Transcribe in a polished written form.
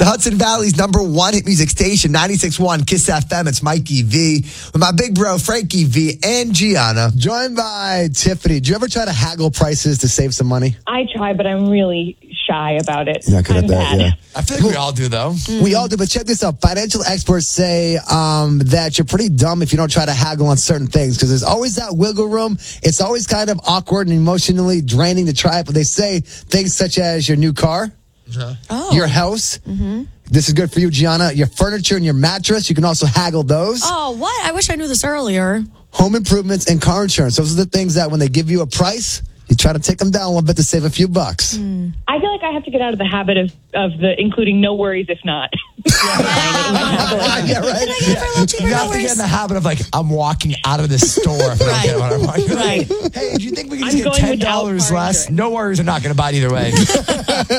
Hudson Valley's number one hit music station, 96.1 Kiss FM. It's Mikey V with my big bro, Frankie V, and Gianna. Joined by Tiffany. Do you ever try to haggle prices to save some money? I try, but I'm really shy about it. You're not good I'm at that, bad. yeah. I feel like we all do, though. We all do, but check this out. Financial experts say that you're pretty dumb if you don't try to haggle on certain things because there's always that wiggle room. It's always kind of awkward and emotionally draining to try it, but they say things such as your new car, your house. This is good for you, Gianna. Your furniture and your mattress, you can also haggle those. Oh, what? I wish I knew this earlier. Home improvements and car insurance. Those are the things that when they give you a price, you try to take them down a little bit to save a few bucks. I feel like I have to get out of the habit of the including no worries if not. Yeah, right. You have to get in the habit of like, I'm walking out of this store if I don't get what I want. Right. Hey, do you think we can I'm just get going without $10 car less? insurance. No worries, I'm not going to buy it either way.